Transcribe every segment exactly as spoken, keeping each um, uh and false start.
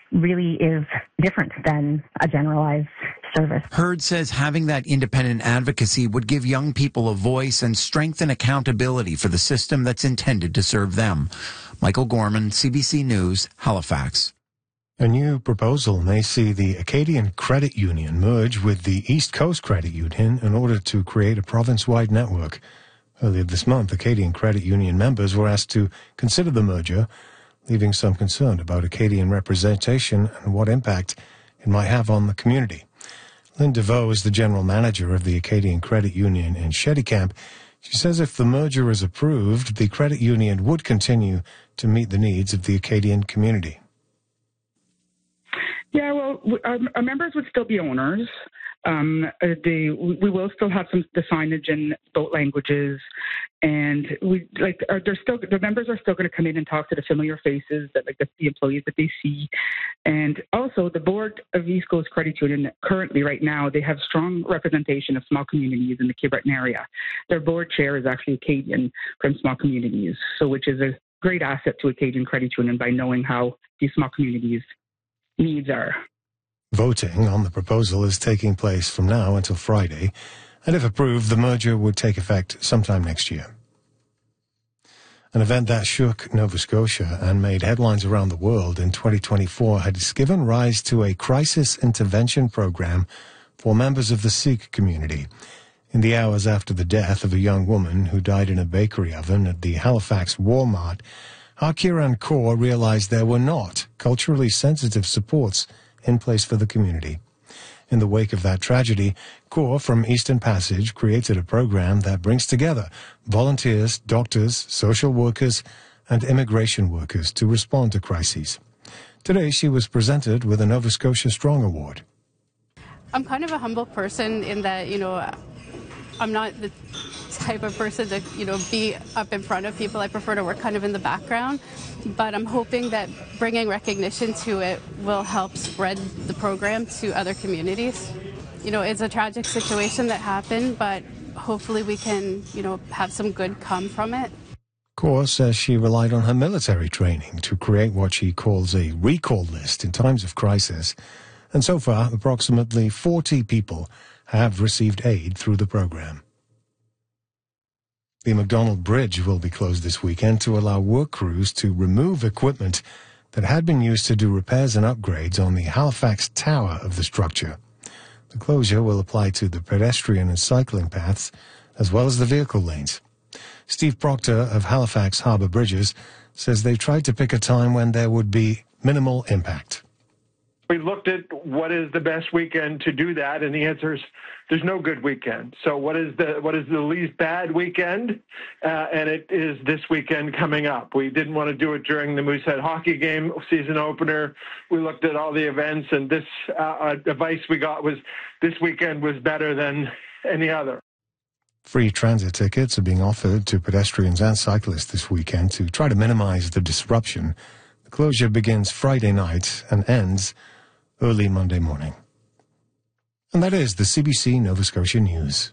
really is different than a generalized service. Hurd says having that independent advocacy would give young people a voice and strengthen accountability for the system that's intended to serve them. Michael Gorman, C B C News, Halifax. A new proposal may see the Acadian Credit Union merge with the East Coast Credit Union in order to create a province-wide network. Earlier this month, Acadian Credit Union members were asked to consider the merger, leaving some concern about Acadian representation and what impact it might have on the community. Lynn DeVoe is the general manager of the Acadian Credit Union in Shettycamp. She says if the merger is approved, the credit union would continue to meet the needs of the Acadian community. Yeah, well, our, our members would still be owners. Um, they, we will still have some the signage in both languages, and we like are, they're still the members are still going to come in and talk to the familiar faces that like the, the employees that they see, and also the board of East Coast Credit Union currently right now they have strong representation of small communities in the Cape Breton area. Their board chair is actually Acadian from small communities, so which is a great asset to Acadian Credit Union by knowing how these small communities' needs are. Voting on the proposal is taking place from now until Friday, and if approved, the merger would take effect sometime next year. An event that shook Nova Scotia and made headlines around the world in twenty twenty-four has given rise to a crisis intervention program for members of the Sikh community. In the hours after the death of a young woman who died in a bakery oven at the Halifax Walmart, Harkiran Kaur realized there were not culturally sensitive supports in place for the community. In the wake of that tragedy, Kaur from Eastern Passage created a program that brings together volunteers, doctors, social workers, and immigration workers to respond to crises. Today, she was presented with a Nova Scotia Strong Award. I'm kind of a humble person in that, you know, I'm not the type of person to, you know, be up in front of people. I prefer to work kind of in the background. But I'm hoping that bringing recognition to it will help spread the program to other communities. You know, it's a tragic situation that happened, but hopefully we can, you know, have some good come from it. Kaur says she relied on her military training to create what she calls a recall list in times of crisis. And so far, approximately forty people have received aid through the program. The McDonald Bridge will be closed this weekend to allow work crews to remove equipment that had been used to do repairs and upgrades on the Halifax tower of the structure. The closure will apply to the pedestrian and cycling paths, as well as the vehicle lanes. Steve Proctor of Halifax Harbour Bridges says they tried to pick a time when there would be minimal impact. We looked at what is the best weekend to do that, and the answer is there's no good weekend. So what is the what is the least bad weekend? Uh, and it is this weekend coming up. We didn't want to do it during the Moosehead hockey game season opener. We looked at all the events, and this uh, advice we got was this weekend was better than any other. Free transit tickets are being offered to pedestrians and cyclists this weekend to try to minimize the disruption. The closure begins Friday night and ends early Monday morning. And that is the C B C Nova Scotia News.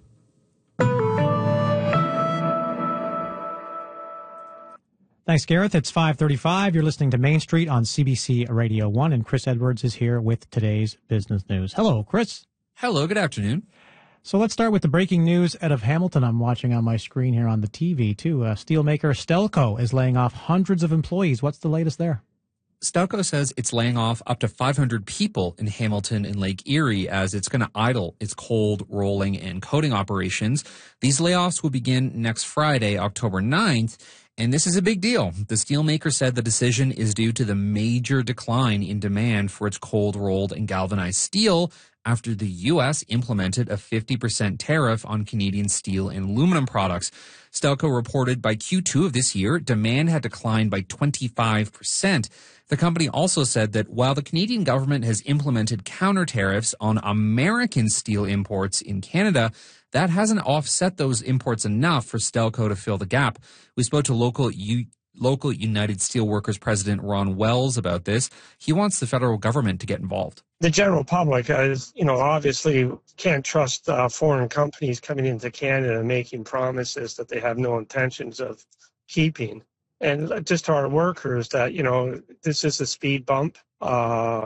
Thanks, Gareth. It's five thirty-five. You're listening to Main Street on C B C Radio one, and Chris Edwards is here with today's business news. Hello, Chris. Hello, good afternoon. So let's start with the breaking news out of Hamilton. I'm watching on my screen here on the T V, too. Uh, steelmaker Stelco is laying off hundreds of employees. What's the latest there? Stelco says it's laying off up to five hundred people in Hamilton and Lake Erie as it's going to idle its cold rolling and coating operations. These layoffs will begin next Friday, October ninth, and this is a big deal. The steelmaker said the decision is due to the major decline in demand for its cold rolled and galvanized steel after the U S implemented a fifty percent tariff on Canadian steel and aluminum products. Stelco reported by Q two of this year, demand had declined by twenty-five percent. The company also said that while the Canadian government has implemented counter tariffs on American steel imports in Canada, that hasn't offset those imports enough for Stelco to fill the gap. We spoke to local U- local United Steelworkers President Ron Wells about this. He wants the federal government to get involved. The general public, is, you know, obviously can't trust uh, foreign companies coming into Canada and making promises that they have no intentions of keeping. And just to our workers that, you know, this is a speed bump. Uh,